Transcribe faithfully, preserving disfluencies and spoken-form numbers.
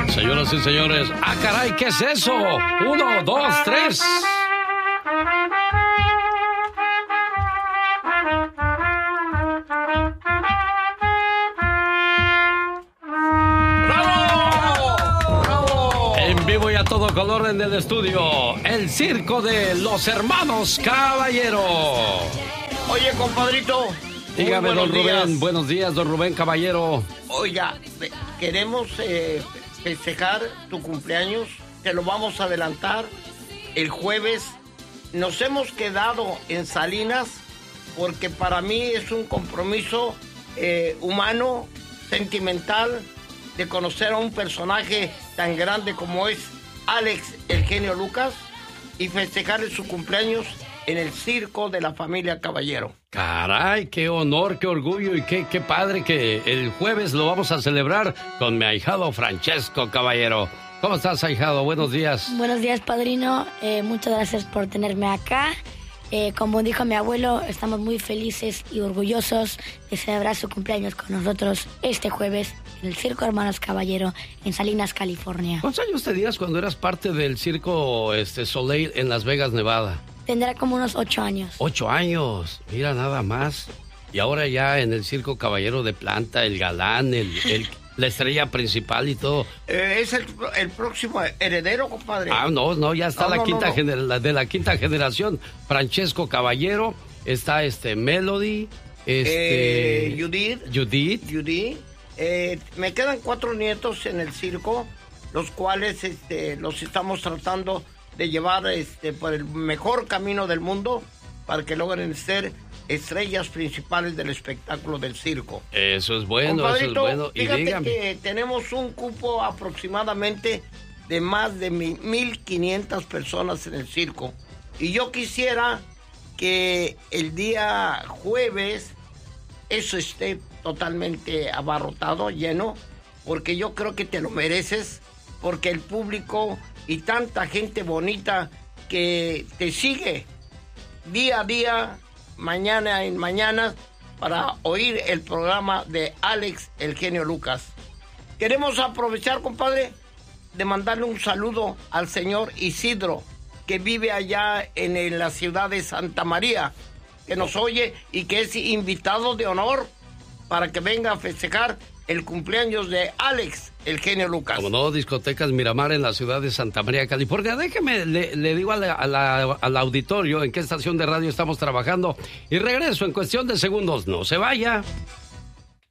Señoras y señores, ¡ah, caray! ¿Qué es eso? Uno, dos, tres. Y a todo color en el estudio, el circo de los hermanos Caballero. Oye, compadrito. Dígame, don Rubén. Días. Buenos días, don Rubén Caballero. Oiga, queremos eh, festejar tu cumpleaños. Te lo vamos a adelantar el jueves. Nos hemos quedado en Salinas porque para mí es un compromiso eh, humano, sentimental, de conocer a un personaje tan grande como es Alex, el genio Lucas, y festejarle su cumpleaños en el circo de la familia Caballero. Caray, qué honor, qué orgullo y qué, qué padre que el jueves lo vamos a celebrar con mi ahijado Francesco Caballero. ¿Cómo estás, ahijado? Buenos días. Buenos días, padrino. Eh, muchas gracias por tenerme acá. Eh, como dijo mi abuelo, estamos muy felices y orgullosos de celebrar su cumpleaños con nosotros este jueves en el Circo Hermanos Caballero en Salinas, California. ¿Cuántos años tenías cuando eras parte del Circo este, Soleil en Las Vegas, Nevada? Tendrá como unos ocho años. Ocho años, mira nada más. Y ahora ya en el Circo Caballero de Planta, el galán, el, el, la estrella principal y todo. Eh, es el, el próximo heredero, compadre. Ah, no, no, ya está no, la no, quinta no, no. Gener- de la quinta generación. Francesco Caballero, está este Melody, este eh, Judith. Judith. Judith. Eh, me quedan cuatro nietos en el circo, los cuales este, los estamos tratando de llevar este, por el mejor camino del mundo para que logren ser estrellas principales del espectáculo del circo. Eso es bueno, eso es bueno. Y fíjate dígame. que tenemos un cupo aproximadamente de más de mil quinientas personas en el circo. Y yo quisiera que el día jueves eso esté totalmente abarrotado, lleno, porque yo creo que te lo mereces, porque el público y tanta gente bonita que te sigue día a día, mañana en mañana, para oír el programa de Alex, el genio Lucas. Queremos aprovechar, compadre, de mandarle un saludo al señor Isidro, que vive allá en, en la ciudad de Santa María, que nos oye y que es invitado de honor para que venga a festejar el cumpleaños de Alex, el genio Lucas. Como no, discotecas Miramar en la ciudad de Santa María, California. Déjeme, le, le digo a la, a la, al auditorio en qué estación de radio estamos trabajando y regreso en cuestión de segundos. No se vaya.